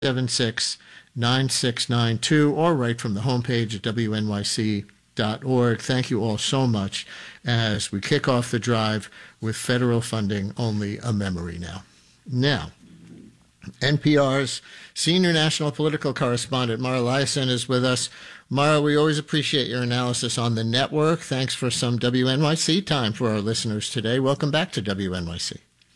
877-9692, or right from the homepage at wnyc.org. Thank you all so much as we kick off the drive with federal funding only a memory now. Now, NPR's senior national political correspondent, Mara Liasson, is with us. Mara, we always appreciate your analysis on the network. Thanks for some WNYC time for our listeners today. Welcome back to WNYC.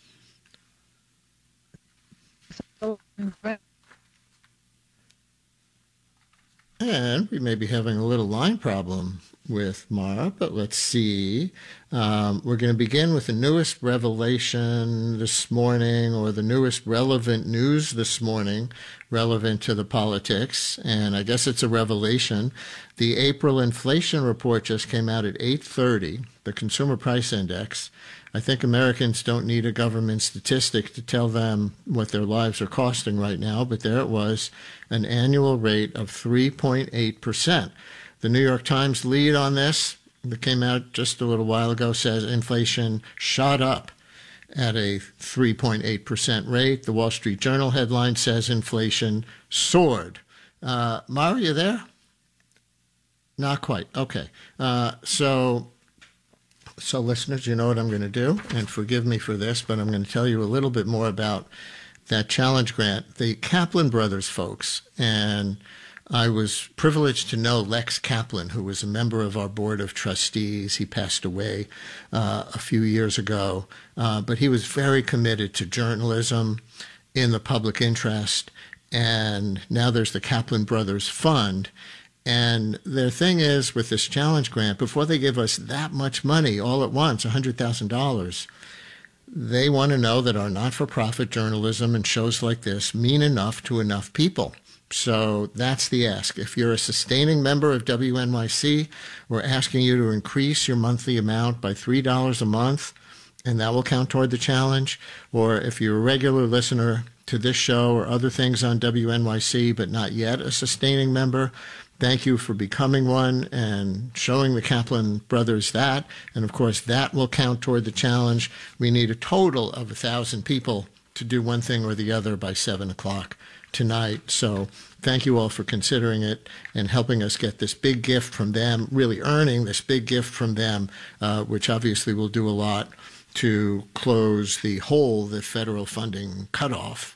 And we may be having a little line problem with Mara, but let's see. We're going to begin with the newest revelation this morning, or the newest relevant news this morning, relevant to the politics. And I guess it's a revelation. The April inflation report just came out at 8:30, the Consumer Price Index. I think Americans don't need a government statistic to tell them what their lives are costing right now, but there it was, an annual rate of 3.8%. The New York Times lead on this, that came out just a little while ago, says inflation shot up at a 3.8% rate. The Wall Street Journal headline says inflation soared. Mara, are you there? Not quite. Okay. So listeners, you know what I'm going to do, and forgive me for this, but I'm going to tell you a little bit more about that challenge grant. The Kaplan brothers folks, and I was privileged to know Lex Kaplan, who was a member of our board of trustees. He passed away a few years ago, but he was very committed to journalism in the public interest, and now there's the Kaplan Brothers Fund. And their thing is, with this challenge grant, before they give us that much money all at once, $100,000, they want to know that our not-for-profit journalism and shows like this mean enough to enough people. So that's the ask. If you're a sustaining member of WNYC, we're asking you to increase your monthly amount by $3 a month, and that will count toward the challenge. Or if you're a regular listener to this show or other things on WNYC, but not yet a sustaining member, thank you for becoming one and showing the Kaplan brothers that. And, of course, that will count toward the challenge. We need a total of 1,000 people to do one thing or the other by 7 o'clock tonight. So thank you all for considering it and helping us get this big gift from them, really earning this big gift from them, which obviously will do a lot to close the hole that federal funding cutoff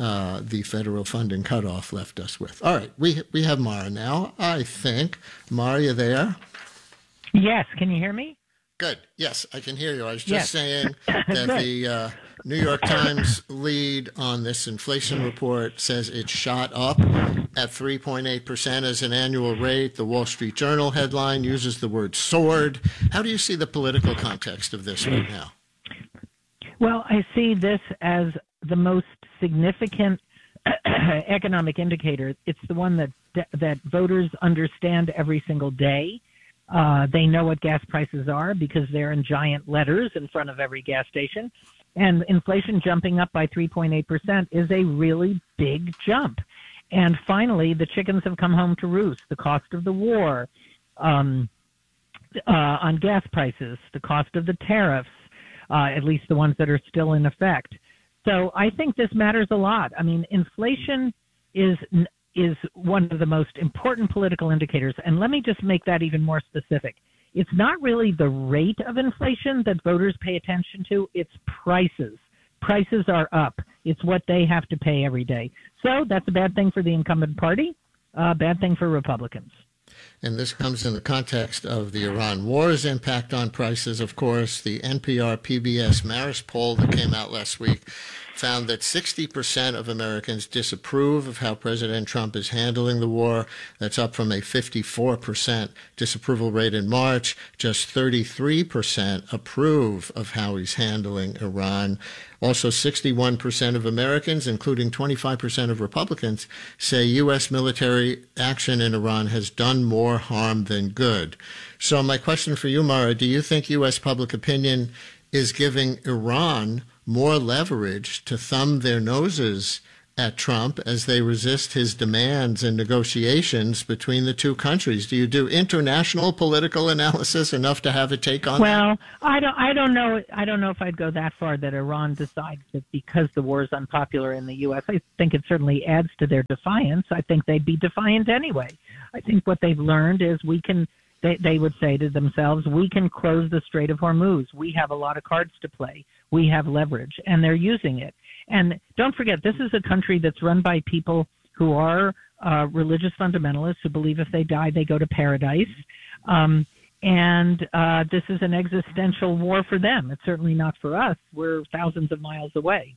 left us with. All right, we have Mara now, I think. Mara, you there? Yes, can you hear me? Good. Yes, I can hear you. I was just saying that the New York Times lead on this inflation report says it shot up at 3.8% as an annual rate. The Wall Street Journal headline uses the word soared. How do you see the political context of this right now? Well, I see this as the most significant economic indicator. It's the one that voters understand every single day. They know what gas prices are because they're in giant letters in front of every gas station. And inflation jumping up by 3.8% is a really big jump. And finally, the chickens have come home to roost. The cost of the war on gas prices, the cost of the tariffs, at least the ones that are still in effect. So I think this matters a lot. I mean, inflation is one of the most important political indicators. And let me just make that even more specific. It's not really the rate of inflation that voters pay attention to. It's prices. Prices are up. It's what they have to pay every day. So that's a bad thing for the incumbent party, bad thing for Republicans. And this comes in the context of the Iran war's impact on prices, of course. The NPR PBS Marist poll that came out last week found that 60% of Americans disapprove of how President Trump is handling the war. That's up from a 54% disapproval rate in March. Just 33% approve of how he's handling Iran. Also, 61% of Americans, including 25% of Republicans, say U.S. military action in Iran has done more harm than good. So my question for you, Mara, do you think U.S. public opinion is giving Iran more leverage to thumb their noses at Trump as they resist his demands and negotiations between the two countries? Do you do international political analysis enough to have a take on that? Well, I don't know. I don't know if I'd go that far that Iran decides that because the war is unpopular in the U.S. I think it certainly adds to their defiance. I think they'd be defiant anyway. I think what they've learned is they would say to themselves, we can close the Strait of Hormuz. We have a lot of cards to play. We have leverage, and they're using it. And don't forget, this is a country that's run by people who are religious fundamentalists who believe if they die, they go to paradise. This is an existential war for them. It's certainly not for us. We're thousands of miles away.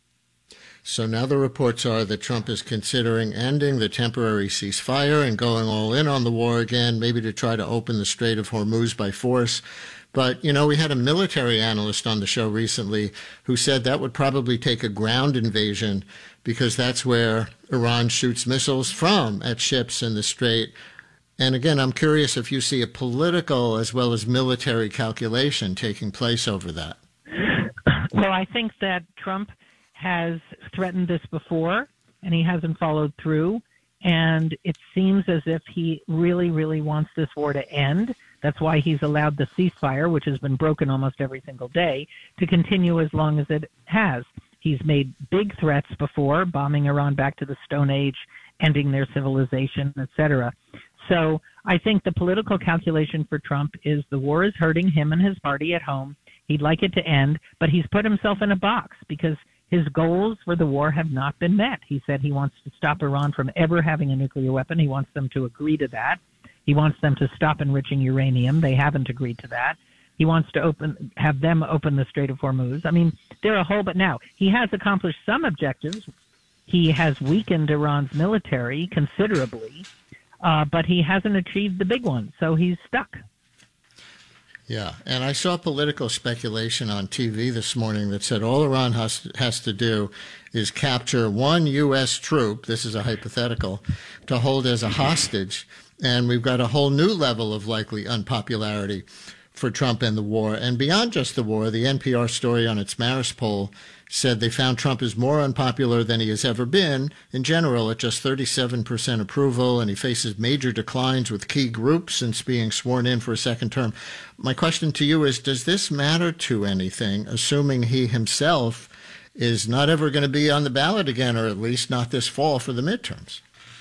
So now the reports are that Trump is considering ending the temporary ceasefire and going all in on the war again, maybe to try to open the Strait of Hormuz by force. But, we had a military analyst on the show recently who said that would probably take a ground invasion because that's where Iran shoots missiles from at ships in the Strait. And again, I'm curious if you see a political as well as military calculation taking place over that. Well, I think that Trump has threatened this before, and he hasn't followed through. And it seems as if he really, really wants this war to end. That's why he's allowed the ceasefire, which has been broken almost every single day, to continue as long as it has. He's made big threats before, bombing Iran back to the Stone Age, ending their civilization, etc. So I think the political calculation for Trump is the war is hurting him and his party at home. He'd like it to end, but he's put himself in a box because his goals for the war have not been met. He said he wants to stop Iran from ever having a nuclear weapon. He wants them to agree to that. He wants them to stop enriching uranium. They haven't agreed to that. He wants to have them open the Strait of Hormuz. I mean, there are a whole, but now he has accomplished some objectives. He has weakened Iran's military considerably, but he hasn't achieved the big one, so he's stuck. Yeah, and I saw political speculation on TV this morning that said all Iran has to do is capture one U.S. troop, this is a hypothetical, to hold as a hostage, and we've got a whole new level of likely unpopularity for Trump and the war. And beyond just the war, the NPR story on its Marist poll said they found Trump is more unpopular than he has ever been in general at just 37% approval, and he faces major declines with key groups since being sworn in for a second term. My question to you is, does this matter to anything, assuming he himself is not ever going to be on the ballot again, or at least not this fall for the midterms?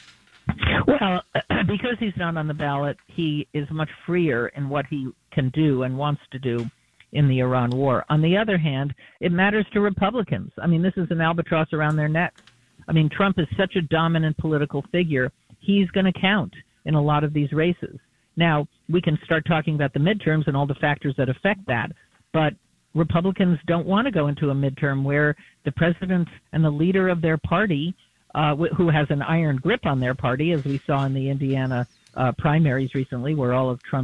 Well, because he's not on the ballot, he is much freer in what he can do and wants to do in the Iran war. On the other hand, it matters to Republicans. I mean, this is an albatross around their necks. I mean, Trump is such a dominant political figure. He's going to count in a lot of these races. Now, we can start talking about the midterms and all the factors that affect that, but Republicans don't want to go into a midterm where the president and the leader of their party, who has an iron grip on their party, as we saw in the Indiana primaries recently, where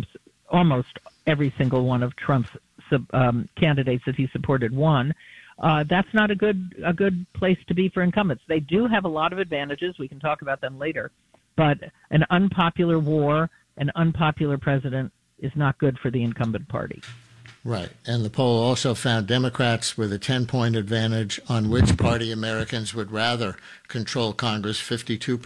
almost every single one of Trump's candidates that he supported won. That's not a good place to be for incumbents. They do have a lot of advantages. We can talk about them later. But an unpopular war, an unpopular president is not good for the incumbent party. Right. And the poll also found Democrats with a 10-point advantage on which party Americans would rather control Congress, 52% to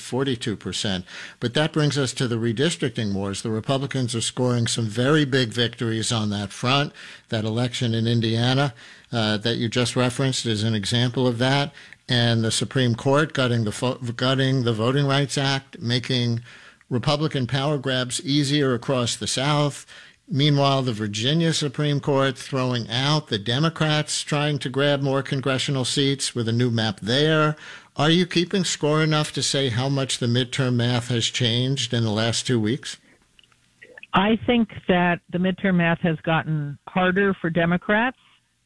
42%. But that brings us to the redistricting wars. The Republicans are scoring some very big victories on that front. That election in Indiana that you just referenced is an example of that. And the Supreme Court gutting the Voting Rights Act, making Republican power grabs easier across the South. Meanwhile, the Virginia Supreme Court throwing out the Democrats trying to grab more congressional seats with a new map there. Are you keeping score enough to say how much the midterm math has changed in the last 2 weeks? I think that the midterm math has gotten harder for Democrats,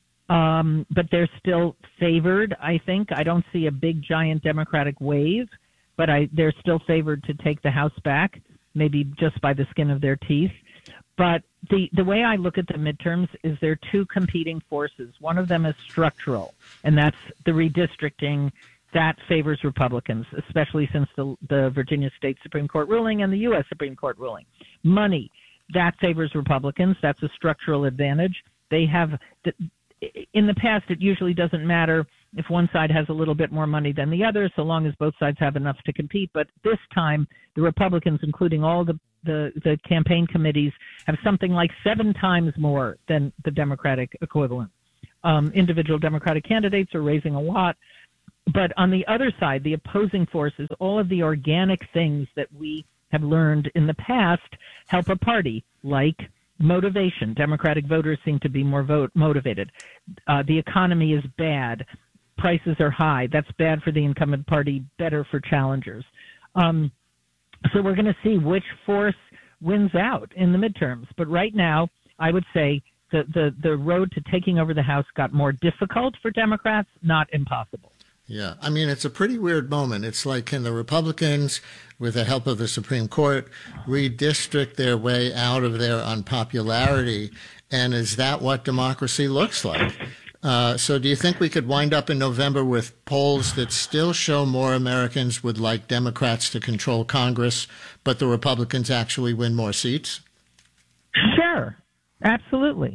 but they're still favored, I think. I don't see a big, giant Democratic wave, but they're still favored to take the House back, maybe just by the skin of their teeth. But the way I look at the midterms is there are two competing forces. One of them is structural, and that's the redistricting. That favors Republicans, especially since the Virginia State Supreme Court ruling and the U.S. Supreme Court ruling. Money, that favors Republicans. That's a structural advantage. They have, in the past, it usually doesn't matter if one side has a little bit more money than the other, so long as both sides have enough to compete. But this time, the Republicans, including all the campaign committees, have something like 7 times more than the Democratic equivalent. Individual Democratic candidates are raising a lot. But on the other side, the opposing forces, all of the organic things that we have learned in the past help a party, like motivation. Democratic voters seem to be more motivated. The economy is bad. Prices are high. That's bad for the incumbent party, better for challengers. So we're going to see which force wins out in the midterms. But right now, I would say the road to taking over the House got more difficult for Democrats, not impossible. Yeah, I mean, it's a pretty weird moment. It's like, can the Republicans, with the help of the Supreme Court, redistrict their way out of their unpopularity? And is that what democracy looks like? So do you think we could wind up in November with polls that still show more Americans would like Democrats to control Congress, but the Republicans actually win more seats? Sure, absolutely.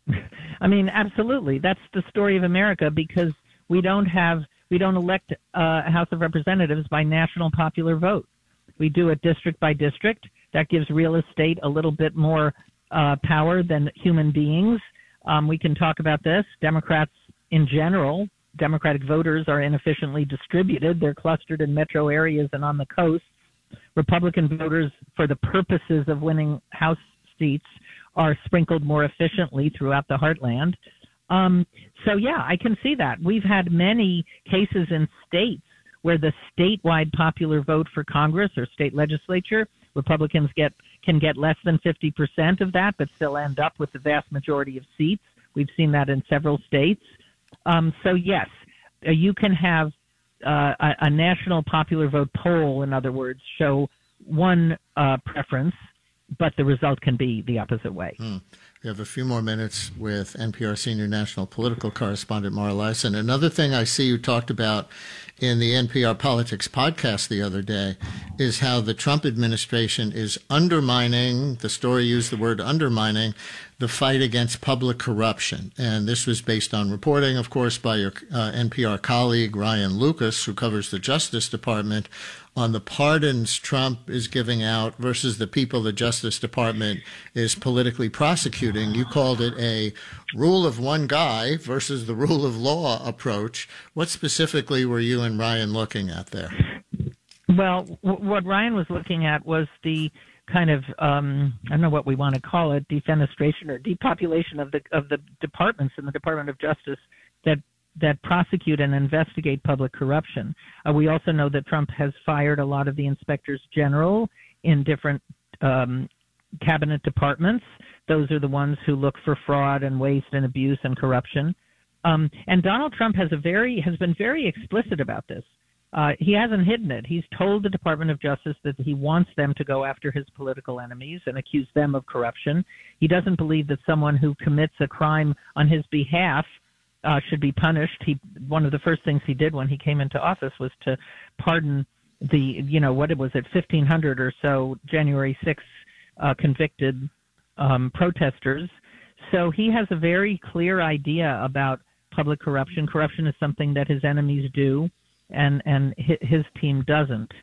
I mean, absolutely. That's the story of America, because we don't elect a House of Representatives by national popular vote. We do it district by district. That gives real estate a little bit more power than human beings. We can talk about this. Democrats in general, Democratic voters are inefficiently distributed. They're clustered in metro areas and on the coast. Republican voters, for the purposes of winning House seats, are sprinkled more efficiently throughout the heartland. So, yeah, I can see that. We've had many cases in states where the statewide popular vote for Congress or state legislature, Republicans can get less than 50% of that, but still end up with the vast majority of seats. We've seen that in several states. So, yes, you can have a national popular vote poll, in other words, show one preference, but the result can be the opposite way. We have a few more minutes with NPR senior national political correspondent Mara Liasson. Another thing I see you talked about in the NPR Politics podcast the other day is how the Trump administration is undermining, the story used the word undermining, the fight against public corruption. And this was based on reporting, of course, by your NPR colleague Ryan Lucas, who covers the Justice Department, on the pardons Trump is giving out versus the people the Justice Department is politically prosecuting. You called it a rule of one guy versus the rule of law approach. What specifically were you and Ryan looking at there? Well, what Ryan was looking at was the kind of, I don't know what we want to call it, defenestration or depopulation of the departments in the Department of Justice that prosecute and investigate public corruption. We also know that Trump has fired a lot of the inspectors general in different cabinet departments. Those are the ones who look for fraud and waste and abuse and corruption. And Donald Trump has been very explicit about this. He hasn't hidden it. He's told the Department of Justice that he wants them to go after his political enemies and accuse them of corruption. He doesn't believe that someone who commits a crime on his behalf should be punished. One of the first things he did when he came into office was to pardon the, 1,500 or so January 6th convicted protesters. So he has a very clear idea about public corruption. Corruption is something that his enemies do, and his team doesn't.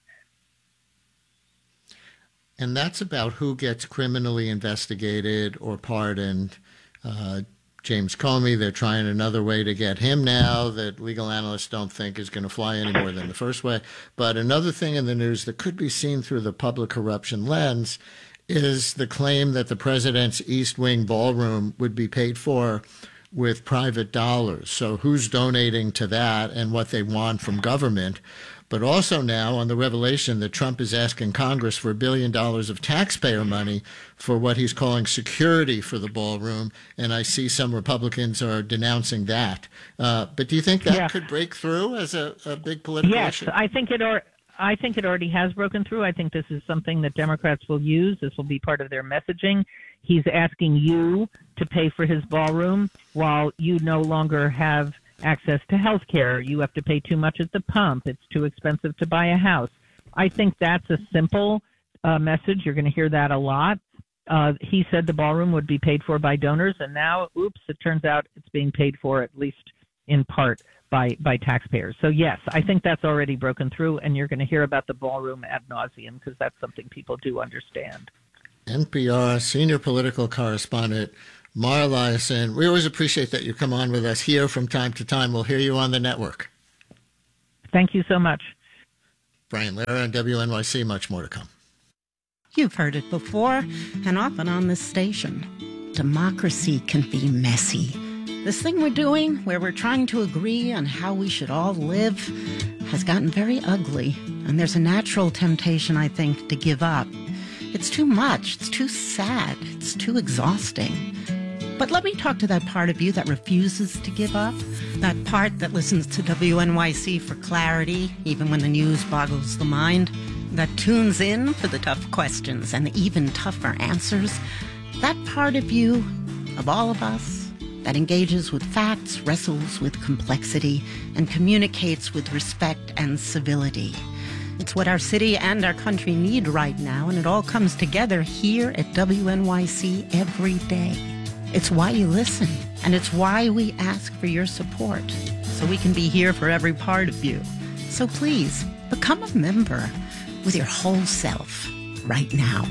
And that's about who gets criminally investigated or pardoned. James Comey, they're trying another way to get him now that legal analysts don't think is going to fly any more than the first way. But another thing in the news that could be seen through the public corruption lens is the claim that the president's East Wing ballroom would be paid for with private dollars. So who's donating to that and what they want from government? But also now on the revelation that Trump is asking Congress for $1 billion of taxpayer money for what he's calling security for the ballroom. And I see some Republicans are denouncing that. But do you think that could break through as a big political issue? Yes, I think it already has broken through. I think this is something that Democrats will use. This will be part of their messaging. He's asking you to pay for his ballroom while you no longer have access to health care. You have to pay too much at the pump. It's too expensive to buy a house. I think that's a simple message. You're going to hear that a lot. He said the ballroom would be paid for by donors, and now, it turns out it's being paid for, at least in part by taxpayers. So yes, I think that's already broken through, and you're going to hear about the ballroom ad nauseum because that's something people do understand. NPR senior political correspondent Mara Liasson, we always appreciate that you come on with us here from time to time. We'll hear you on the network. Thank you so much. Brian Lehrer on WNYC, much more to come. You've heard it before, and often on this station. Democracy can be messy. This thing we're doing, where we're trying to agree on how we should all live, has gotten very ugly, and there's a natural temptation, I think, to give up. It's too much, it's too sad, it's too exhausting. But let me talk to that part of you that refuses to give up, that part that listens to WNYC for clarity, even when the news boggles the mind, that tunes in for the tough questions and the even tougher answers, that part of you, of all of us, that engages with facts, wrestles with complexity, and communicates with respect and civility. It's what our city and our country need right now, and it all comes together here at WNYC every day. It's why you listen, and it's why we ask for your support, so we can be here for every part of you. So please, become a member with your whole self right now.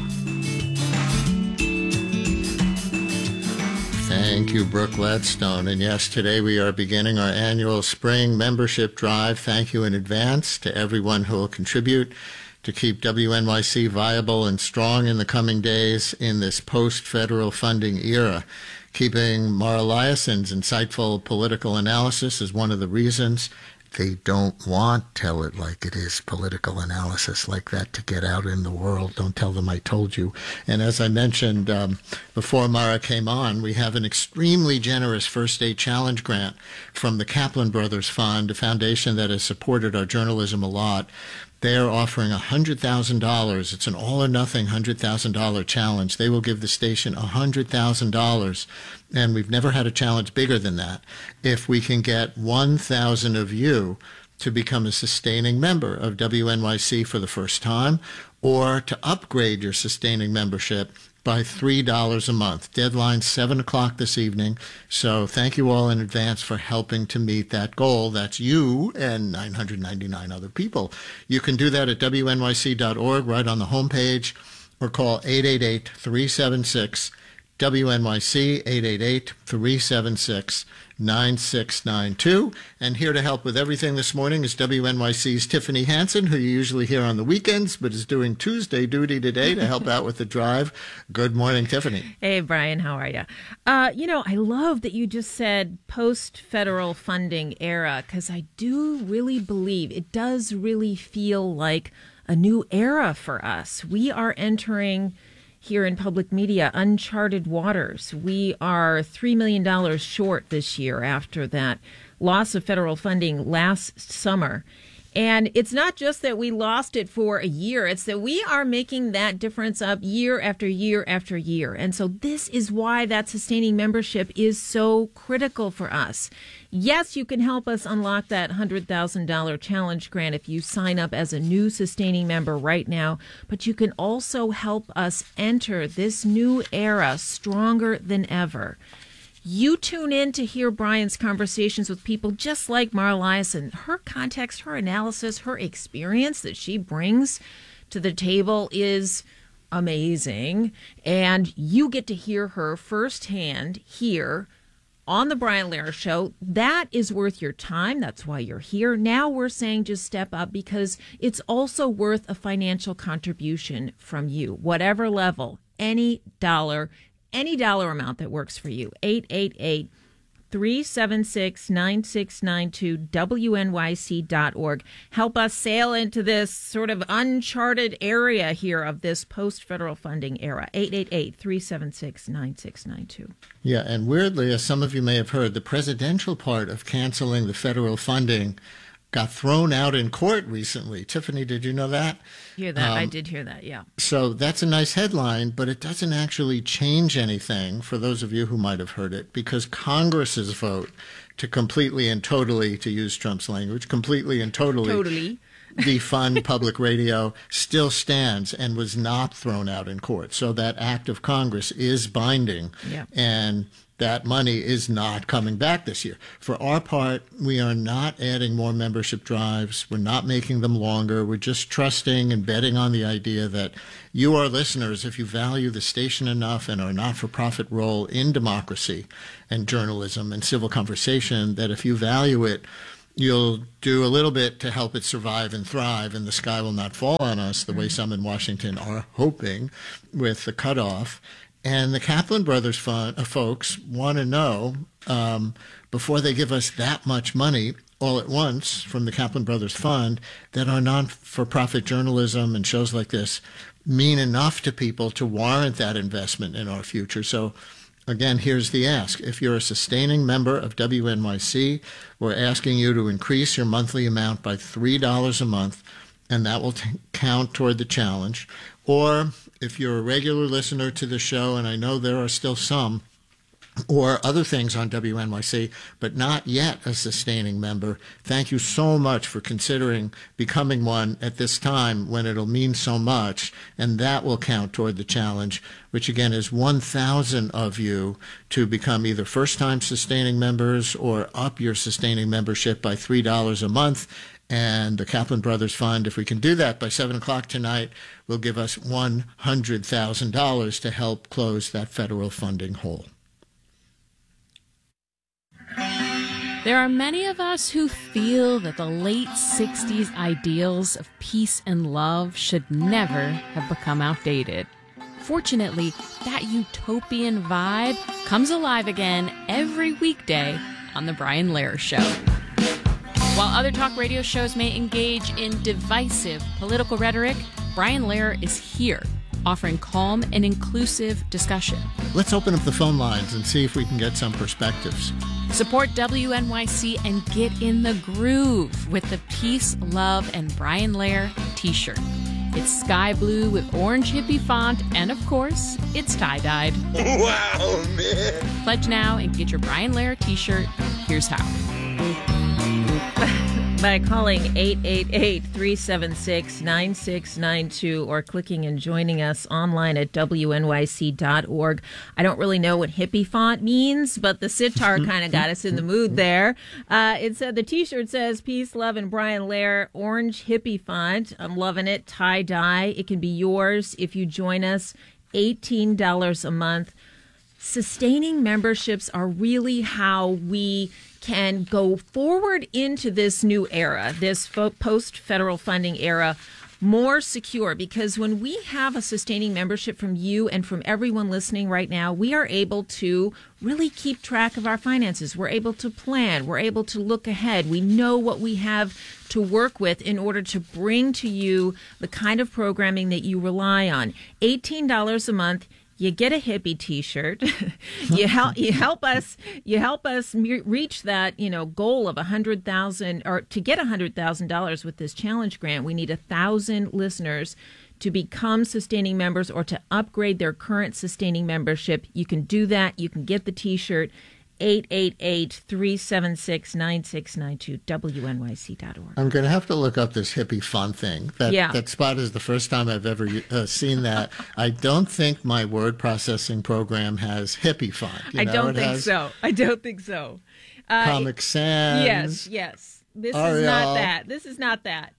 Thank you, Brooke Gladstone. And yes, today we are beginning our annual spring membership drive. Thank you in advance to everyone who will contribute to keep WNYC viable and strong in the coming days in this post-federal funding era. Keeping Mara Liasson's insightful political analysis is one of the reasons they don't want Tell It Like It Is political analysis like that to get out in the world. Don't tell them I told you. And as I mentioned before Mara came on, we have an extremely generous First Day Challenge grant from the Kaplan Brothers Fund, a foundation that has supported our journalism a lot. They're offering $100,000. It's an all-or-nothing $100,000 challenge. They will give the station $100,000, and we've never had a challenge bigger than that. If we can get 1,000 of you to become a sustaining member of WNYC for the first time, or to upgrade your sustaining membership by $3 a month. Deadline 7 o'clock this evening. So thank you all in advance for helping to meet that goal. That's you and 999 other people. You can do that at WNYC.org right on the homepage, or call 888-376 WNYC, 888-376-9692. And here to help with everything this morning is WNYC's Tiffany Hansen, who you usually hear on the weekends, but is doing Tuesday duty today to help out with the drive. Good morning, Tiffany. Hey, Brian, how are you? I love that you just said post-federal funding era, because I do really believe it does really feel like a new era for us. We are entering here in public media uncharted waters. We are $3 million short this year after that loss of federal funding last summer. And it's not just that we lost it for a year, it's that we are making that difference up year after year after year. And so this is why that sustaining membership is so critical for us. Yes, you can help us unlock that $100,000 challenge grant if you sign up as a new sustaining member right now, but you can also help us enter this new era stronger than ever. You tune in to hear Brian's conversations with people just like Mara Liasson. Her context, her analysis, her experience that she brings to the table is amazing. And you get to hear her firsthand here on the Brian Lehrer Show. That is worth your time. That's why you're here. Now we're saying just step up, because it's also worth a financial contribution from you, whatever level, any dollar amount that works for you. 888-376-9692, WNYC.org. Help us sail into this sort of uncharted area here of this post-federal funding era. 888-376-9692. Yeah, and weirdly, as some of you may have heard, the presidential part of canceling the federal funding got thrown out in court recently. Tiffany, did you know that? Hear that? I did hear that, yeah. So that's a nice headline, but it doesn't actually change anything for those of you who might have heard it, because Congress's vote to completely and totally, to use Trump's language, completely and totally defund public radio still stands and was not thrown out in court. So that act of Congress is binding. Yeah. And that money is not coming back this year. For our part, we are not adding more membership drives. We're not making them longer. We're just trusting and betting on the idea that you, our listeners, if you value the station enough and our not-for-profit role in democracy and journalism and civil conversation, that if you value it, you'll do a little bit to help it survive and thrive, and the sky will not fall on us the way some in Washington are hoping with the cutoff. And the Kaplan Brothers folks want to know, before they give us that much money all at once from the Kaplan Brothers Fund, that our non-for-profit journalism and shows like this mean enough to people to warrant that investment in our future. So again, here's the ask. If you're a sustaining member of WNYC, we're asking you to increase your monthly amount by $3 a month, and that will count toward the challenge. Or if you're a regular listener to the show, and I know there are still some, or other things on WNYC, but not yet a sustaining member, thank you so much for considering becoming one at this time when it'll mean so much, and that will count toward the challenge, which again is 1,000 of you to become either first-time sustaining members or up your sustaining membership by $3 a month. And the Kaplan Brothers Fund, if we can do that by 7 o'clock tonight, will give us $100,000 to help close that federal funding hole. There are many of us who feel that the late 60s ideals of peace and love should never have become outdated. Fortunately, that utopian vibe comes alive again every weekday on The Brian Lehrer Show. While other talk radio shows may engage in divisive political rhetoric, Brian Lehrer is here, offering calm and inclusive discussion. Let's open up the phone lines and see if we can get some perspectives. Support WNYC and get in the groove with the Peace, Love, and Brian Lehrer t-shirt. It's sky blue with orange hippie font, and of course, it's tie-dyed. Wow, man. Pledge now and get your Brian Lehrer t-shirt. Here's how. By calling 888-376-9692 or clicking and joining us online at WNYC.org. I don't really know what hippie font means, but the sitar kind of got us in the mood there. It said the t-shirt says Peace, Love, and Brian Lehrer, orange hippie font. I'm loving it. Tie-dye. It can be yours if you join us. $18 a month. Sustaining memberships are really how we can go forward into this new era, this post-federal funding era, more secure. Because when we have a sustaining membership from you and from everyone listening right now, we are able to really keep track of our finances. We're able to plan. We're able to look ahead. We know what we have to work with in order to bring to you the kind of programming that you rely on. $18 a month. You get a hippie T-shirt. You help us reach that goal of $100,000, or to get $100,000 with this challenge grant. We need 1,000 listeners to become sustaining members or to upgrade their current sustaining membership. You can do that. You can get the T-shirt. 888-376-9692, WNYC.org. I'm going to have to look up this hippie font thing. That spot is the first time I've ever seen that. I don't think my word processing program has hippie font. I don't think so. Comic Sans. Yes. This Ariel. is not that.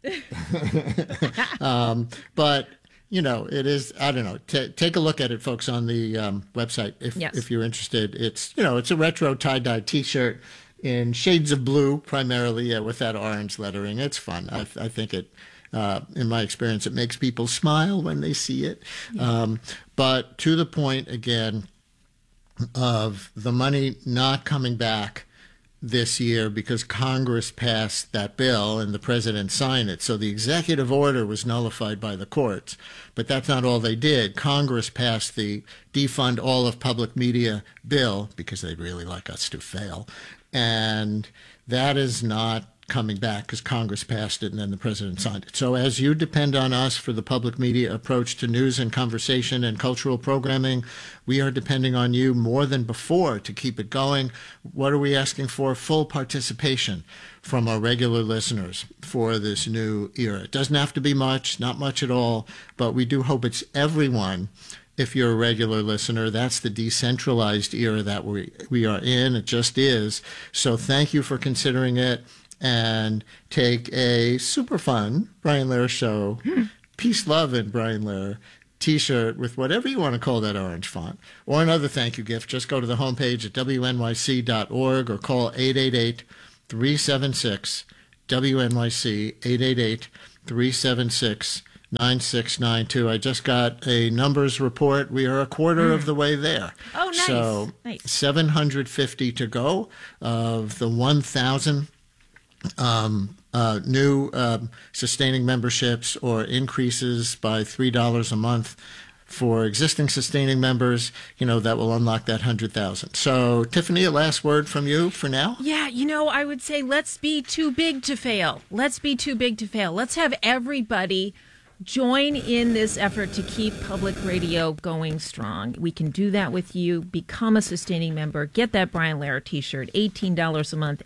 But it is, I don't know. Take a look at it, folks, on the website if you're interested. It's, it's a retro tie-dye T-shirt in shades of blue, primarily, with that orange lettering. It's fun. I think it, in my experience, it makes people smile when they see it. Yeah. But to the point, again, of the money not coming back this year because Congress passed that bill and the president signed it. So the executive order was nullified by the courts. But that's not all they did. Congress passed the defund all of public media bill because they'd really like us to fail. And that is not coming back because Congress passed it and then the president signed it. So as you depend on us for the public media approach to news and conversation and cultural programming, we are depending on you more than before to keep it going. What are we asking for? Full participation from our regular listeners for this new era. It doesn't have to be much, not much at all, but we do hope it's everyone if you're a regular listener. That's the decentralized era that we are in. It just is. So thank you for considering it. And take a super fun Brian Lehrer Show, Peace, Love, and Brian Lehrer T-shirt with whatever you want to call that orange font, or another thank you gift. Just go to the homepage at wnyc.org or call 888-376-WNYC, 888-376-9692. I just got a numbers report. We are a quarter of the way there. Oh, nice. So nice. 750 to go of the 1,000 new sustaining memberships or increases by $3 a month for existing sustaining members, that will unlock that 100,000. So, Tiffany, a last word from you for now? Yeah, I would say let's be too big to fail. Let's be too big to fail. Let's have everybody join in this effort to keep public radio going strong. We can do that with you. Become a sustaining member. Get that Brian Lehrer T-shirt, $18 a month,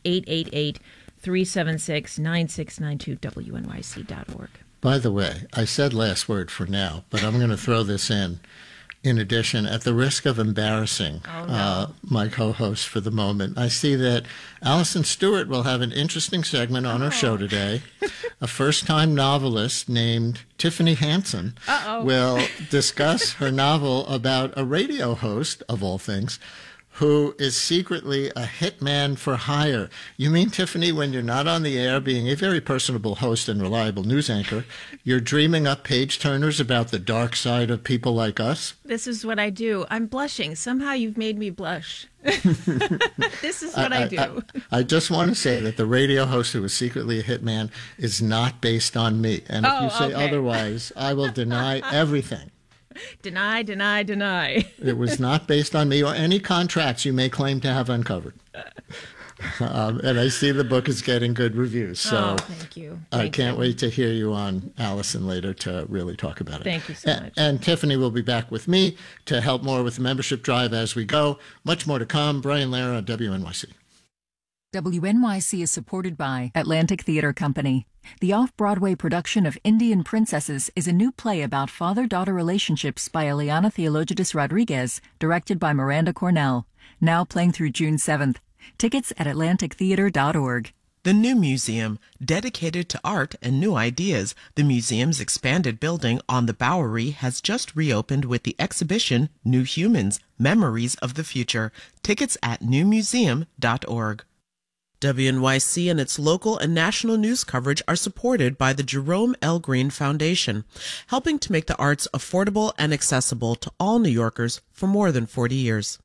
888-376-9692, WNYC.org. By the way, I said last word for now, but I'm going to throw this in addition, at the risk of embarrassing my co-host for the moment. I see that Allison Stewart will have an interesting segment on our show today. A first-time novelist named Tiffany Hansen will discuss her novel about a radio host, of all things, who is secretly a hitman for hire. You mean, Tiffany, when you're not on the air being a very personable host and reliable news anchor, you're dreaming up page-turners about the dark side of people like us? This is what I do. I'm blushing. Somehow you've made me blush. This is what I do. I just want to say that the radio host who is secretly a hitman is not based on me. And if you say otherwise, I will deny everything. Deny. It was not based on me or any contracts you may claim to have uncovered. And I see the book is getting good reviews. So thank you. I can't wait to hear you on Allison later to really talk about it. Thank you so much. And Tiffany will be back with me to help more with the membership drive as we go. Much more to come. Brian Lehrer on WNYC. WNYC is supported by Atlantic Theater Company. The off-Broadway production of Indian Princesses is a new play about father-daughter relationships by Eliana Theologides Rodriguez, directed by Miranda Cornell. Now playing through June 7th. Tickets at atlantictheater.org. The new museum, dedicated to art and new ideas, the museum's expanded building on the Bowery has just reopened with the exhibition New Humans, Memories of the Future. Tickets at newmuseum.org. WNYC and its local and national news coverage are supported by the Jerome L. Green Foundation, helping to make the arts affordable and accessible to all New Yorkers for more than 40 years.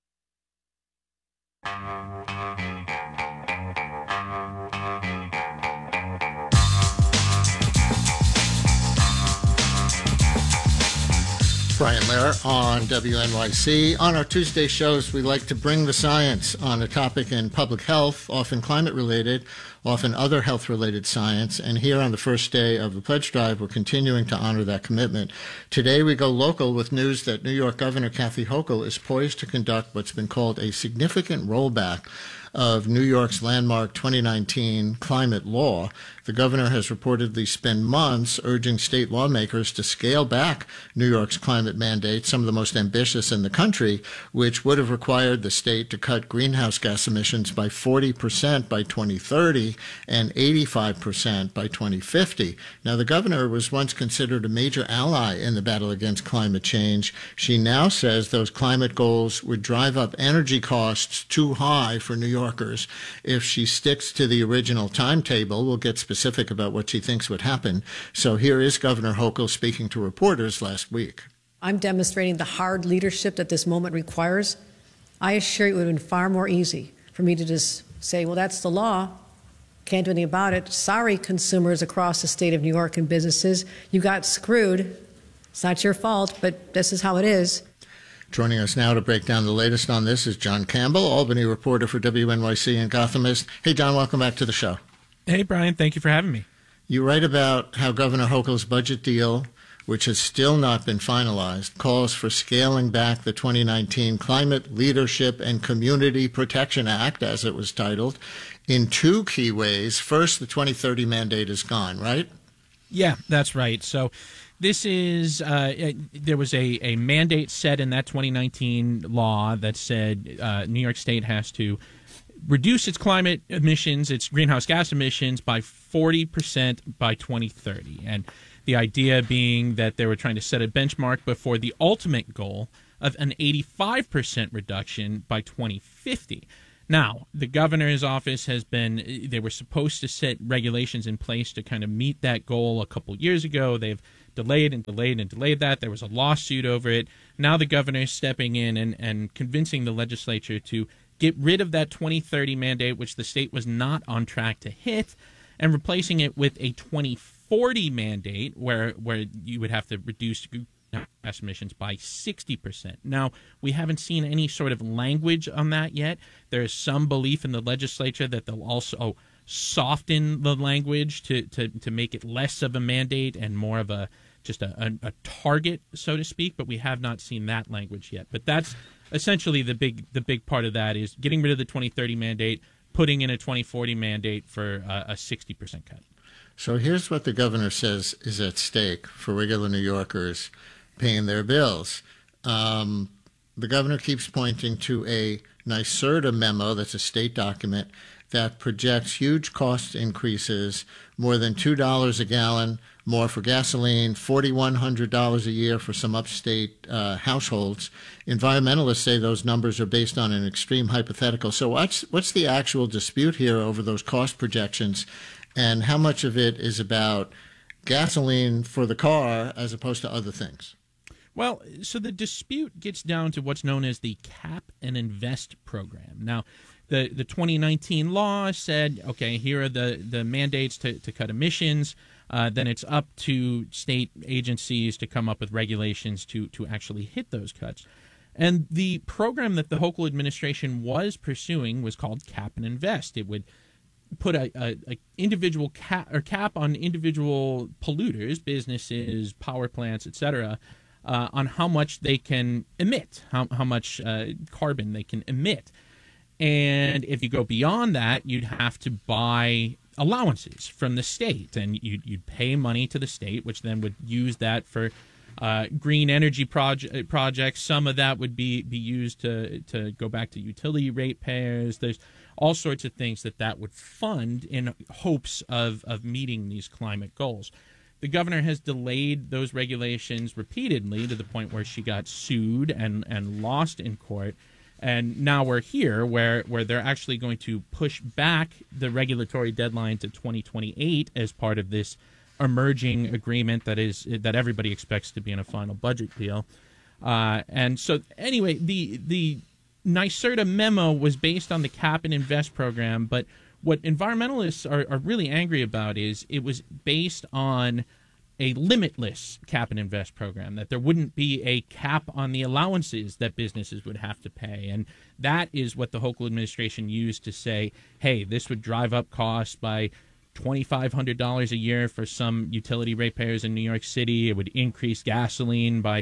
Brian Lehrer on WNYC. On our Tuesday shows, we like to bring the science on a topic in public health, often climate-related, often other health-related science. And here on the first day of the Pledge Drive, we're continuing to honor that commitment. Today, we go local with news that New York Governor Kathy Hochul is poised to conduct what's been called a significant rollback of New York's landmark 2019 climate law. The governor has reportedly spent months urging state lawmakers to scale back New York's climate mandates, some of the most ambitious in the country, which would have required the state to cut greenhouse gas emissions by 40% by 2030 and 85% by 2050. Now, the governor was once considered a major ally in the battle against climate change. She now says those climate goals would drive up energy costs too high for New Yorkers. If she sticks to the original timetable, we'll get specific about what she thinks would happen. So here is Governor Hochul speaking to reporters last week. I'm demonstrating the hard leadership that this moment requires. I assure you it would have been far more easy for me to just say, well, that's the law. Can't do anything about it. Sorry, consumers across the state of New York and businesses. You got screwed. It's not your fault, but this is how it is. Joining us now to break down the latest on this is John Campbell, Albany reporter for WNYC and Gothamist. Hey, John, welcome back to the show. Hey, Brian, thank you for having me. You write about how Governor Hochul's budget deal, which has still not been finalized, calls for scaling back the 2019 Climate Leadership and Community Protection Act, as it was titled, in two key ways. First, the 2030 mandate is gone, right? Yeah, that's right. So this is there was a mandate set in that 2019 law that said New York State has to reduce its climate emissions, its greenhouse gas emissions, by 40% by 2030. And the idea being that they were trying to set a benchmark before the ultimate goal of an 85% reduction by 2050. Now, the governor's office they were supposed to set regulations in place to kind of meet that goal a couple years ago. They've delayed and delayed and delayed that. There was a lawsuit over it. Now the governor is stepping in and convincing the legislature to get rid of that 2030 mandate, which the state was not on track to hit, and replacing it with a 2040 mandate where you would have to reduce gas emissions by 60%. Now, we haven't seen any sort of language on that yet. There is some belief in the legislature that they'll also soften the language to make it less of a mandate and more of a target, so to speak, but we have not seen that language yet. But that's essentially the big part of that is getting rid of the 2030 mandate, putting in a 2040 mandate for a 60% cut. So here's what the governor says is at stake for regular New Yorkers paying their bills. The governor keeps pointing to a NYSERDA memo, that's a state document, that projects huge cost increases, more than $2 a gallon more for gasoline, $4,100 a year for some upstate households. Environmentalists say those numbers are based on an extreme hypothetical. So what's the actual dispute here over those cost projections, and how much of it is about gasoline for the car as opposed to other things? Well, so the dispute gets down to what's known as the Cap and Invest program. Now, the 2019 law said, okay, here are the mandates to cut emissions. Then it's up to state agencies to come up with regulations to actually hit those cuts. And the program that the Hochul administration was pursuing was called Cap and Invest. It would put a individual cap on individual polluters, businesses, power plants, etc., on how much they can emit, how much carbon they can emit. And if you go beyond that, you'd have to buy allowances from the state, and you'd pay money to the state, which then would use that for green energy projects. Some of that would be used to go back to utility ratepayers. There's all sorts of things that would fund in hopes of meeting these climate goals. The governor has delayed those regulations repeatedly to the point where she got sued and lost in court. And now we're here where they're actually going to push back the regulatory deadline to 2028 as part of this emerging agreement that everybody expects to be in a final budget deal. And so anyway, the NYSERDA memo was based on the Cap and Invest program, but what environmentalists are really angry about is it was based on a limitless Cap and Invest program, that there wouldn't be a cap on the allowances that businesses would have to pay. And that is what the Hochul administration used to say, hey, this would drive up costs by $2,500 a year for some utility ratepayers in New York City. It would increase gasoline by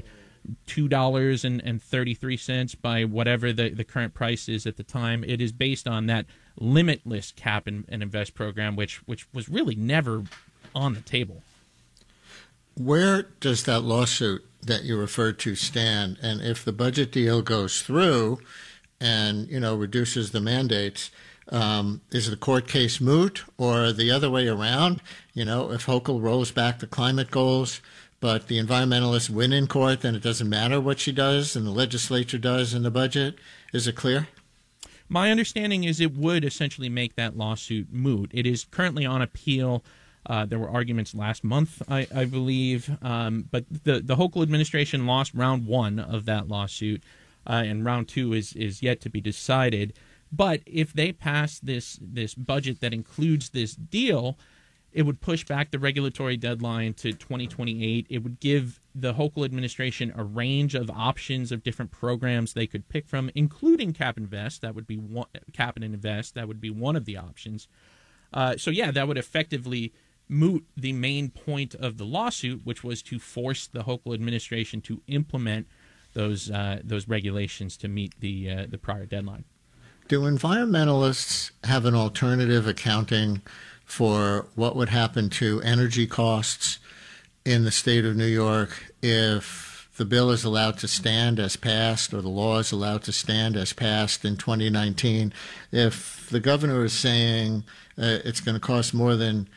$2.33 by whatever the current price is at the time. It is based on that limitless Cap and Invest program, which was really never on the table. Where does that lawsuit that you referred to stand? And if the budget deal goes through and, reduces the mandates, is the court case moot, or the other way around? If Hochul rolls back the climate goals, but the environmentalists win in court, then it doesn't matter what she does and the legislature does in the budget. Is it clear? My understanding is it would essentially make that lawsuit moot. It is currently on appeal. There were arguments last month, I believe, but the Hochul administration lost round one of that lawsuit, and round two is yet to be decided. But if they pass this budget that includes this deal, it would push back the regulatory deadline to 2028. It would give the Hochul administration a range of options of different programs they could pick from, including Cap and Invest. That would be Cap and Invest. That would be one of the options. That would effectively moot the main point of the lawsuit, which was to force the Hochul administration to implement those regulations to meet the prior deadline. Do environmentalists have an alternative accounting for what would happen to energy costs in the state of New York if the bill is allowed to stand as passed, or the law is allowed to stand as passed in 2019. If the governor is saying it's going to cost more than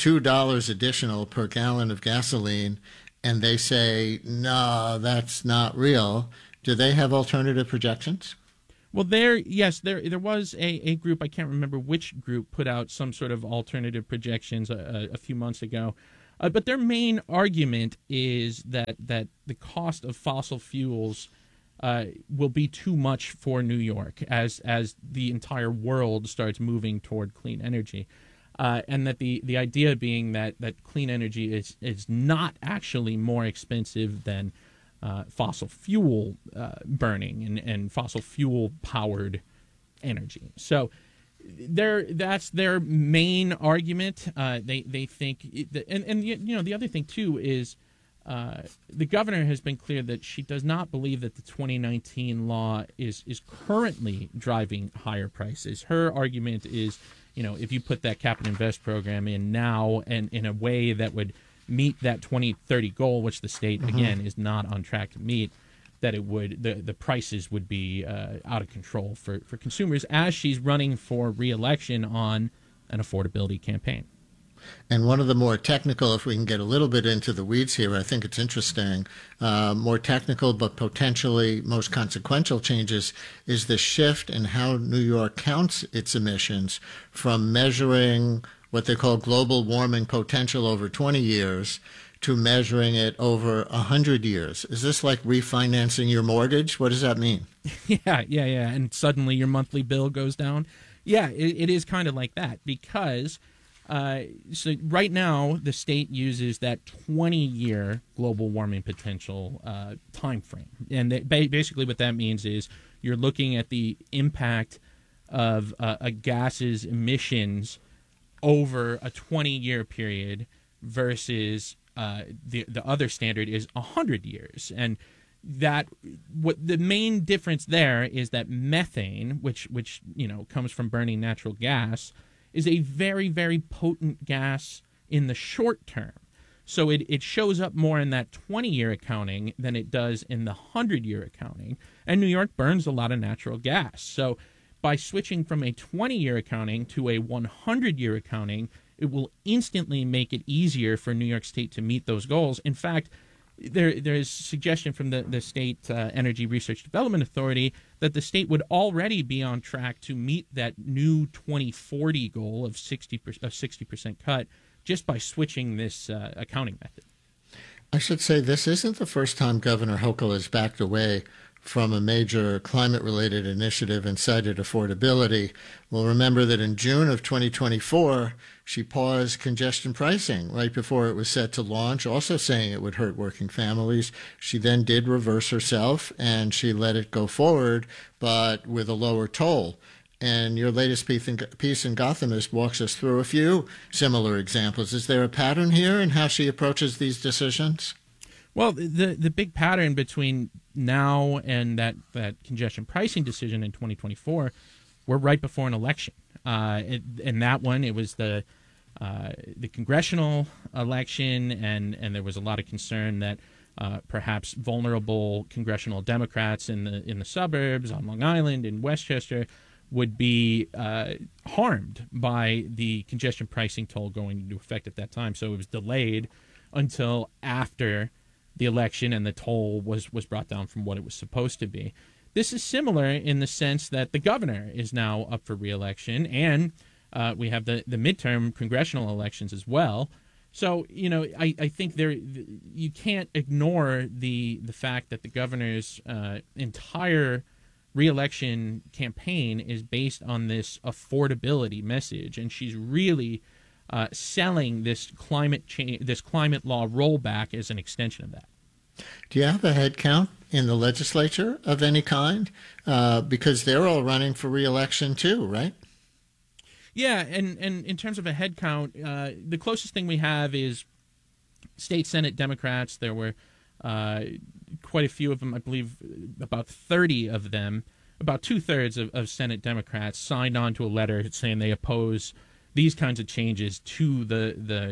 $2 additional per gallon of gasoline, and they say, no, that's not real, do they have alternative projections? Well, there was a group, I can't remember which group, put out some sort of alternative projections a few months ago. But their main argument is that the cost of fossil fuels will be too much for New York as the entire world starts moving toward clean energy. And that the idea being that clean energy is not actually more expensive than fossil fuel burning and fossil fuel powered energy. So that's their main argument. They think, and the other thing too is the governor has been clear that she does not believe that the 2019 law is currently driving higher prices. Her argument is, if you put that cap and invest program in now and in a way that would meet that 2030 goal, which the state again is not on track to meet, that it would the prices would be out of control for consumers as she's running for re-election on an affordability campaign. And one of the more technical, if we can get a little bit into the weeds here, I think it's interesting, more technical but potentially most consequential changes is the shift in how New York counts its emissions from measuring what they call global warming potential over 20 years to measuring it over 100 years. Is this like refinancing your mortgage? What does that mean? Yeah. And suddenly your monthly bill goes down. Yeah, it is kind of like that because so right now the state uses that 20-year global warming potential time frame. And basically what that means is you're looking at the impact of a gas's emissions over a 20-year period versus the other standard is 100 years. And that what the main difference there is that methane, which comes from burning natural gas, is a very, very potent gas in the short term. So it shows up more in that 20-year accounting than it does in the 100-year accounting. And New York burns a lot of natural gas. So by switching from a 20-year accounting to a 100-year accounting, it will instantly make it easier for New York State to meet those goals. In fact, there is suggestion from the State Energy Research Development Authority that the state would already be on track to meet that new 2040 goal of 60% cut just by switching this accounting method. I should say this isn't the first time Governor Hochul has backed away from a major climate-related initiative and cited affordability. We'll remember that in June of 2024, she paused congestion pricing right before it was set to launch, also saying it would hurt working families. She then did reverse herself, and she let it go forward, but with a lower toll. And your latest piece in Gothamist walks us through a few similar examples. Is there a pattern here in how she approaches these decisions? Well, the big pattern between now and that congestion pricing decision in 2024, we're right before an election. In that one, it was the congressional election, and there was a lot of concern that perhaps vulnerable congressional Democrats in the suburbs on Long Island and Westchester would be harmed by the congestion pricing toll going into effect at that time. So it was delayed until after the election, and the toll was brought down from what it was supposed to be. This is similar in the sense that the governor is now up for re-election, and we have the midterm congressional elections as well. So, I think you can't ignore the fact that the governor's entire re-election campaign is based on this affordability message, and she's really selling this climate law rollback as an extension of that. Do you have a head count in the legislature of any kind? Because they're all running for re-election too, right? Yeah, and in terms of a head count, the closest thing we have is state Senate Democrats. There were quite a few of them, I believe about 30 of them, about two-thirds of Senate Democrats signed on to a letter saying they oppose these kinds of changes to the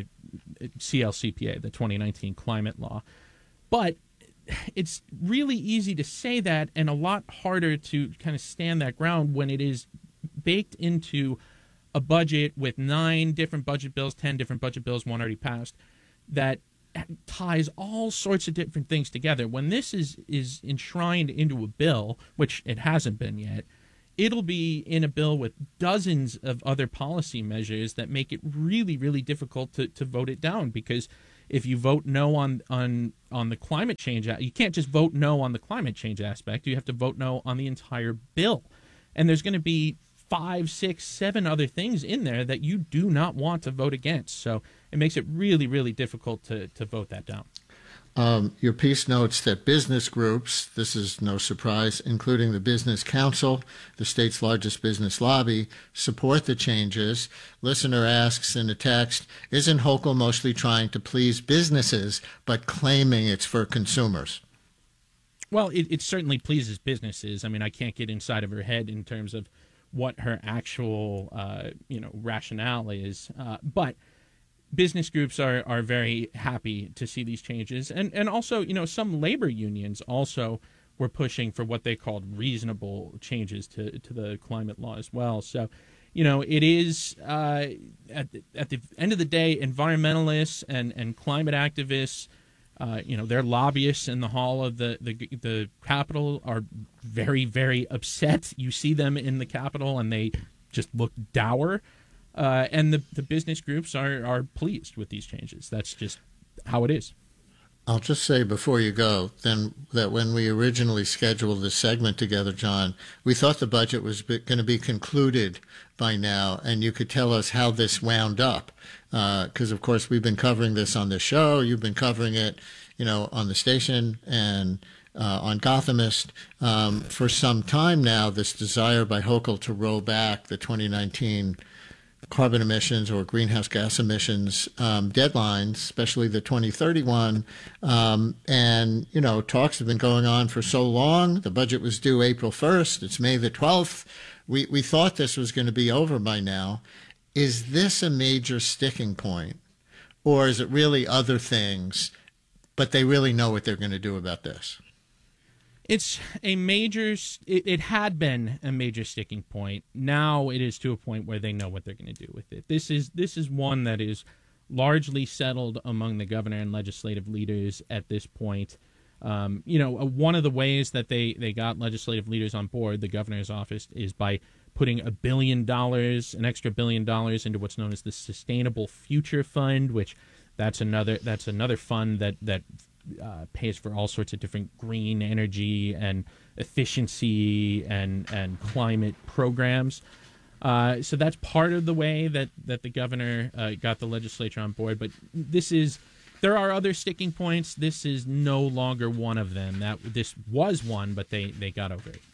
CLCPA, the 2019 climate law. But it's really easy to say that and a lot harder to kind of stand that ground when it is baked into a budget with 9 different budget bills, 10 different budget bills, one already passed, that ties all sorts of different things together. When this is enshrined into a bill, which it hasn't been yet, it'll be in a bill with dozens of other policy measures that make it really, really difficult to vote it down. Because if you vote no on the climate change, you can't just vote no on the climate change aspect. You have to vote no on the entire bill. And there's going to be 5, 6, 7 other things in there that you do not want to vote against. So it makes it really, really difficult to vote that down. Your piece notes that business groups, this is no surprise, including the Business Council, the state's largest business lobby, support the changes. Listener asks in a text, isn't Hochul mostly trying to please businesses but claiming it's for consumers? Well, it certainly pleases businesses. I mean, I can't get inside of her head in terms of what her actual rationale is, but business groups are very happy to see these changes, and also some labor unions also were pushing for what they called reasonable changes to the climate law as well. So it is at the end of the day, environmentalists and climate activists, their lobbyists in the hall of the Capitol are very, very upset. You see them in the Capitol and they just look dour. And the business groups are pleased with these changes. That's just how it is. I'll just say before you go, then, that when we originally scheduled this segment together, John, we thought the budget was going to be concluded by now, and you could tell us how this wound up. Because, of course, we've been covering this on the show. You've been covering it, on the station and on Gothamist for some time now, this desire by Hochul to roll back the 2019 carbon emissions or greenhouse gas emissions deadlines, especially the 2031. And, talks have been going on for so long. The budget was due April 1st. It's May the 12th. We thought this was going to be over by now. Is this a major sticking point, or is it really other things, but they really know what they're going to do about this? It's a major. It had been a major sticking point. Now it is to a point where they know what they're going to do with it. This is one that is largely settled among the governor and legislative leaders at this point. One of the ways that they got legislative leaders on board, the governor's office, is by putting an extra $1 billion into what's known as the Sustainable Future Fund, which that's another fund that pays for all sorts of different green energy and efficiency and climate programs. So that's part of the way that the governor got the legislature on board. But there are other sticking points. This is no longer one of them. This was one, but they got over it.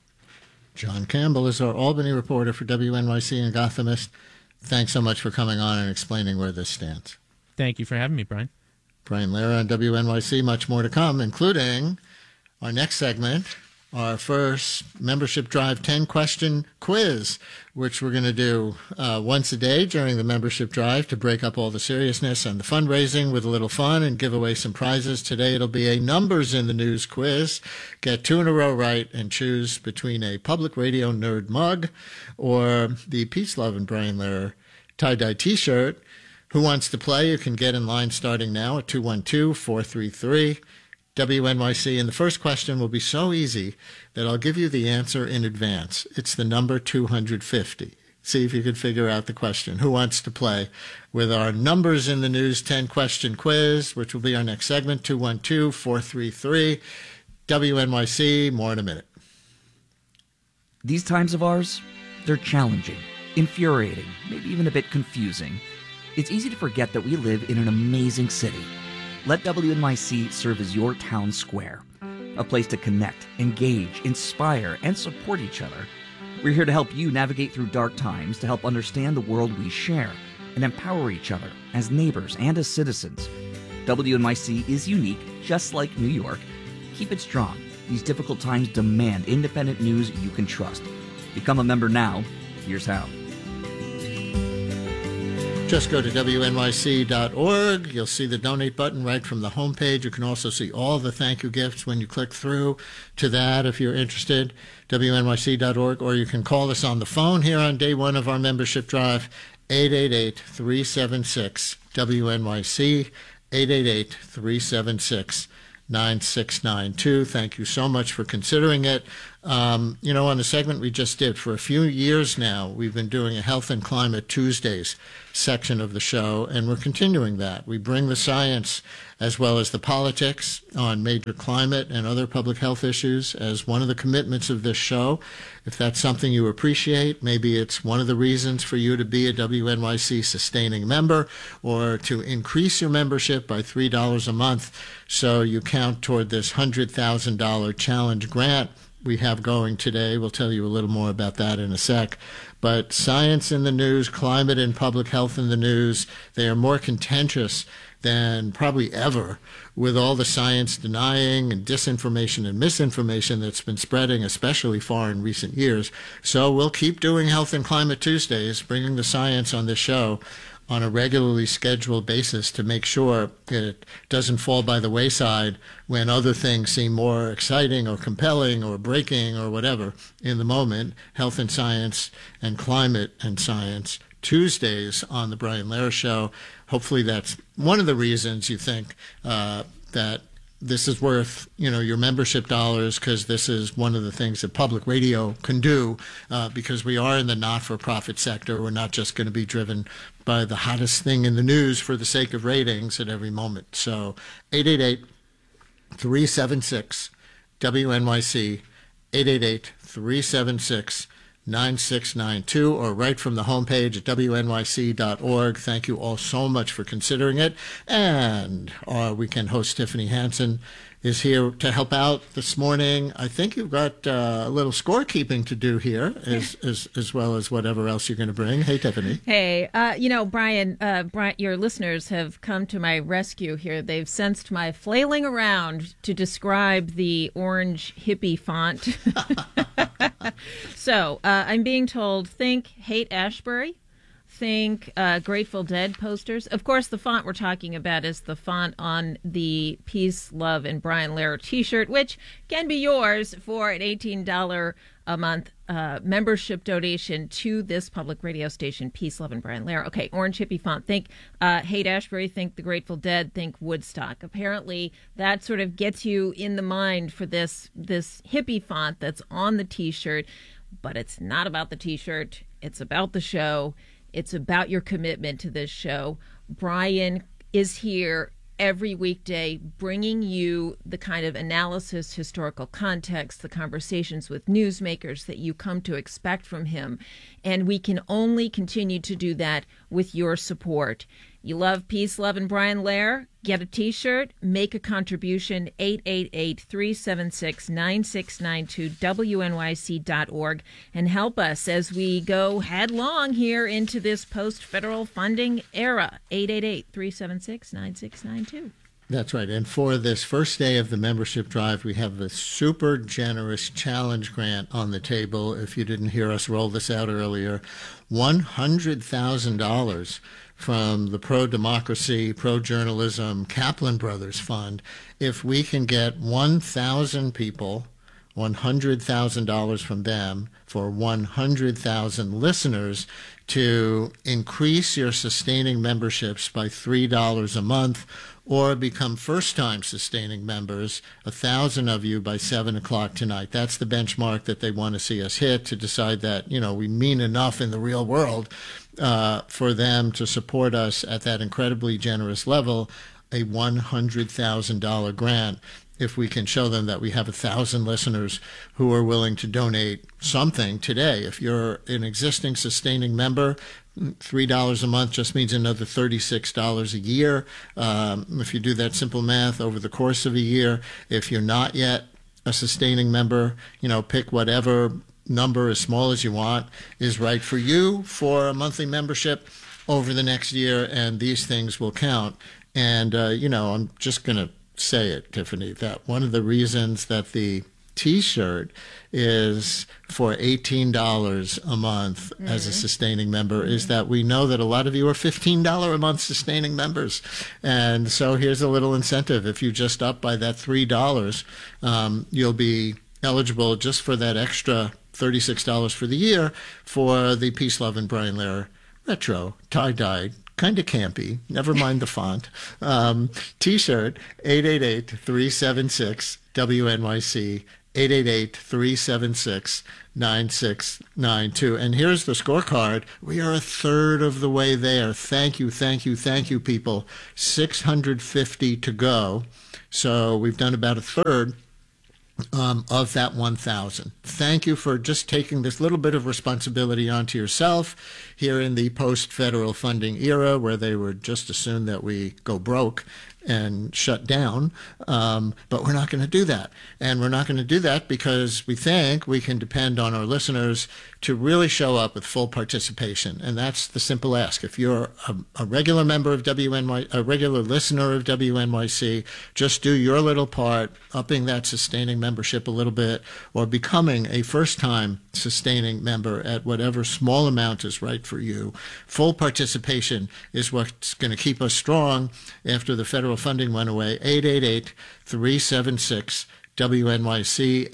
John Campbell is our Albany reporter for WNYC and Gothamist. Thanks so much for coming on and explaining where this stands. Thank you for having me, Brian. Brian Lehrer on WNYC. Much more to come, including our next segment, our first Membership Drive 10-question quiz, which we're going to do once a day during the Membership Drive to break up all the seriousness and the fundraising with a little fun and give away some prizes. Today it'll be a numbers in the news quiz. Get 2 in a row right and choose between a Public Radio Nerd mug or the Peace, Love, and Brian Lehrer tie-dye T-shirt. Who wants to play? You can get in line starting now at 212-433 WNYC. And the first question will be so easy that I'll give you the answer in advance. It's the number 250. See if you can figure out the question. Who wants to play with our Numbers in the News 10-question quiz, which will be our next segment, 212-433 WNYC. More in a minute. These times of ours, they're challenging, infuriating, maybe even a bit confusing. It's easy to forget that we live in an amazing city. Let WNYC serve as your town square, a place to connect, engage, inspire, and support each other. We're here to help you navigate through dark times, to help understand the world we share, and empower each other as neighbors and as citizens. WNYC is unique, just like New York. Keep it strong. These difficult times demand independent news you can trust. Become a member now. Here's how. Just go to WNYC.org. You'll see the donate button right from the homepage. You can also see all the thank you gifts when you click through to that if you're interested, WNYC.org, or you can call us on the phone here on day one of our membership drive, 888-376-WNYC, 888-376-9692. Thank you so much for considering it. On the segment we just did, for a few years now, we've been doing a Health and Climate Tuesdays section of the show, and we're continuing that. We bring the science as well as the politics on major climate and other public health issues as one of the commitments of this show. If that's something you appreciate, maybe it's one of the reasons for you to be a WNYC sustaining member, or to increase your membership by $3 a month so you count toward this $100,000 challenge grant we have going today. We'll tell you a little more about that in a sec. But science in the news, climate and public health in the news, they are more contentious than probably ever, with all the science denying and disinformation and misinformation that's been spreading, especially far in recent years. So we'll keep doing Health and Climate Tuesdays, bringing the science on this show on a regularly scheduled basis to make sure it doesn't fall by the wayside when other things seem more exciting or compelling or breaking or whatever in the moment. Health and Science and Climate and Science Tuesdays on the Brian Lehrer Show. Hopefully that's one of the reasons you think that this is worth, your membership dollars, because this is one of the things that public radio can do, because we are in the not-for-profit sector. We're not just going to be driven by the hottest thing in the news for the sake of ratings at every moment. So 888-376-WNYC, 888-376-9692, or right from the homepage at WNYC.org. Thank you all so much for considering it. And our weekend host, Tiffany Hansen, is here to help out this morning. I think you've got a little scorekeeping to do here, as well as whatever else you're going to bring. Hey, Tiffany. Hey, Brian, your listeners have come to my rescue here. They've sensed my flailing around to describe the orange hippie font. So I'm being told, think Haight-Ashbury, think Grateful Dead posters. Of course, the font we're talking about is the font on the Peace, Love, and Brian Lehrer t-shirt, which can be yours for an $18 a month membership donation to this public radio station, Peace, Love, and Brian Lehrer. Okay, orange hippie font. Think Haight-Ashbury, think the Grateful Dead, think Woodstock. Apparently, that sort of gets you in the mind for this hippie font that's on the t-shirt. But it's not about the t-shirt. It's about the show. It's about your commitment to this show. Brian is here every weekday bringing you the kind of analysis, historical context, the conversations with newsmakers that you come to expect from him. And we can only continue to do that with your support. You love Peace, Love, and Brian Lehrer? Get a t-shirt, make a contribution, 888-376-9692, WNYC.org, and help us as we go headlong here into this post-federal funding era, 888-376-9692. That's right. And for this first day of the membership drive, we have a super generous challenge grant on the table. If you didn't hear us roll this out earlier, $100,000 from the pro-democracy, pro-journalism Kaplan Brothers Fund. If we can get 1,000 people, $100,000 from them for 100,000 listeners to increase your sustaining memberships by $3 a month, or become first-time sustaining members, 1,000 of you by 7 o'clock tonight. That's the benchmark that they want to see us hit to decide that, we mean enough in the real world for them to support us at that incredibly generous level, a $100,000 grant. If we can show them that we have 1,000 listeners who are willing to donate something today. If you're an existing sustaining member, $3 a month just means another $36 a year. If you do that simple math over the course of a year, if you're not yet a sustaining member, pick whatever number as small as you want is right for you for a monthly membership over the next year, and these things will count. And, I'm just going to say it, Tiffany, that one of the reasons that the T-shirt is for $18 a month as a sustaining member is that we know that a lot of you are $15 a month sustaining members. And so here's a little incentive. If you just up by that $3, you'll be eligible just for that extra $36 for the year for the Peace, Love, and Brian Lehrer retro tie-dyed, kind of campy, never mind the font, T-shirt, 888-376-WNYC, 888-376-9692. And here's the scorecard. We are a third of the way there. Thank you, thank you, thank you, people. 650 to go. So we've done about a third of that 1,000. Thank you for just taking this little bit of responsibility onto yourself here in the post-federal funding era where they would just assume that we go broke and shut down. But we're not going to do that. And we're not going to do that because we think we can depend on our listeners to really show up with full participation. And that's the simple ask. If you're a regular member of WNYC, a regular listener of WNYC, just do your little part, upping that sustaining membership a little bit, or becoming a first-time sustaining member at whatever small amount is right for you. Full participation is what's going to keep us strong after the federal funding went away. 888-376-WNYC,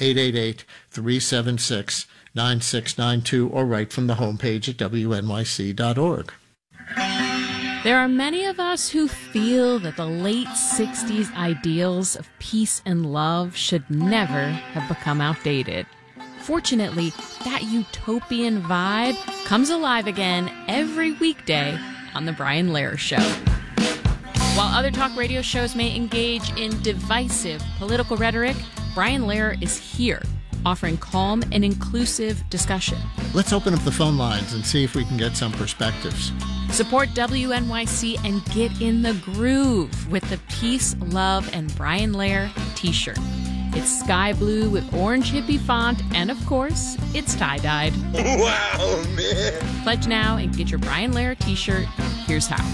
888-376-9692, or right from the homepage at WNYC.org. There are many of us who feel that the late 60s ideals of peace and love should never have become outdated. Fortunately, that utopian vibe comes alive again every weekday on The Brian Lehrer Show. While other talk radio shows may engage in divisive political rhetoric, Brian Lehrer is here, offering calm and inclusive discussion. Let's open up the phone lines and see if we can get some perspectives. Support WNYC and get in the groove with the Peace, Love, and Brian Lehrer t-shirt. It's sky blue with orange hippie font, and of course, it's tie-dyed. Wow, man. Pledge now and get your Brian Lehrer t-shirt. Here's how.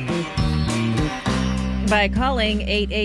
By calling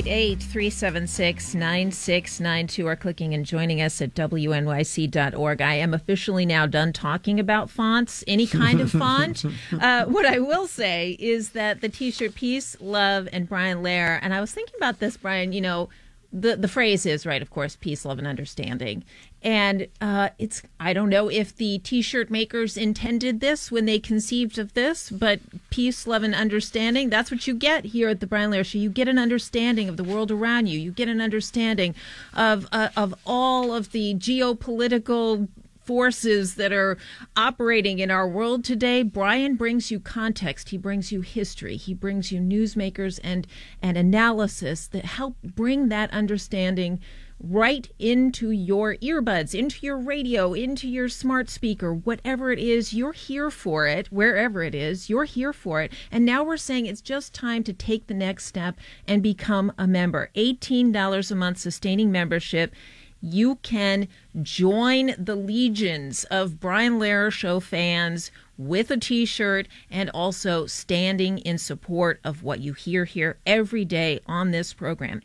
888-376-9692 or clicking and joining us at WNYC.org. I am officially now done talking about fonts, any kind of font. What I will say is that the t-shirt Peace, Love, and Brian Lehrer, and I was thinking about this, Brian, you know, the phrase is, right, of course, peace, love, and understanding. And it's, I don't know if the T-shirt makers intended this when they conceived of this, but peace, love, and understanding, that's what you get here at the Brian Lehrer Show. You get an understanding of the world around you. You get an understanding of all of the geopolitical forces that are operating in our world today. Brian brings you context. He brings you history. He brings you newsmakers and analysis that help bring that understanding right into your earbuds, into your radio, into your smart speaker, whatever it is, you're here for it, wherever it is, you're here for it. And now we're saying it's just time to take the next step and become a member. $18 a month sustaining membership. You can join the legions of Brian Lehrer Show fans with a t-shirt and also standing in support of what you hear here every day on this program.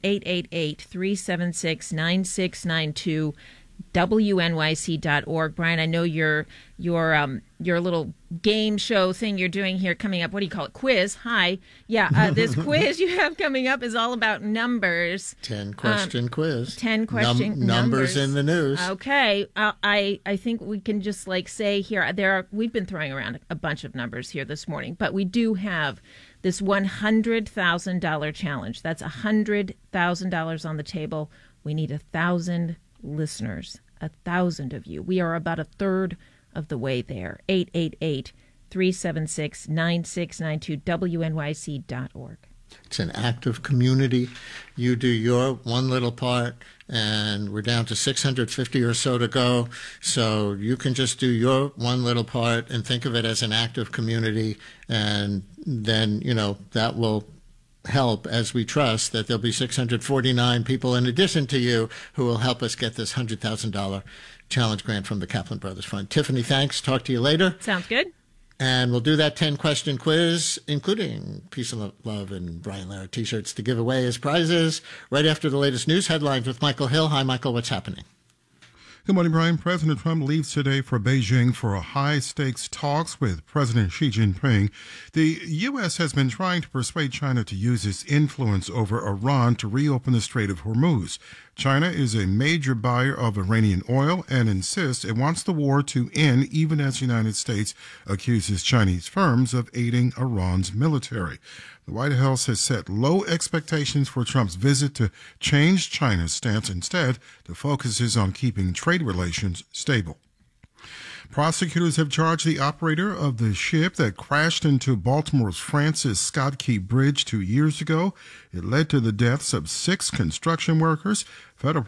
888-376-9692, WNYC.org. Brian, I know your little game show thing you're doing here coming up. What do you call it? Quiz. Hi. Yeah, this quiz you have coming up is all about numbers. 10-question quiz. 10-question numbers in the news. Okay. I think we can just say here, we've been throwing around a bunch of numbers here this morning, but we do have this $100,000 challenge. That's $100,000 on the table. We need 1,000 listeners, 1,000 of you. We are about a third of the way there. 888-376-9692, WNYC.org. It's an active community. You do your one little part, and we're down to 650 or so to go. So you can just do your one little part and think of it as an active community, and then, that will help as we trust that there'll be 649 people in addition to you who will help us get this $100,000 challenge grant from the Kaplan Brothers Fund. Tiffany, thanks. Talk to you later. Sounds good. And we'll do that 10-question quiz, including Peace and Love and Brian Lehrer t-shirts to give away as prizes right after the latest news headlines with Michael Hill. Hi, Michael. What's happening? Good morning, Brian. President Trump leaves today for Beijing for a high-stakes talks with President Xi Jinping. The U.S. has been trying to persuade China to use its influence over Iran to reopen the Strait of Hormuz. China is a major buyer of Iranian oil and insists it wants the war to end, even as the United States accuses Chinese firms of aiding Iran's military. The White House has set low expectations for Trump's visit to change China's stance. Instead, the focus is on keeping trade relations stable. Prosecutors have charged the operator of the ship that crashed into Baltimore's Francis Scott Key Bridge 2 years ago. It led to the deaths of 6 construction workers. Federal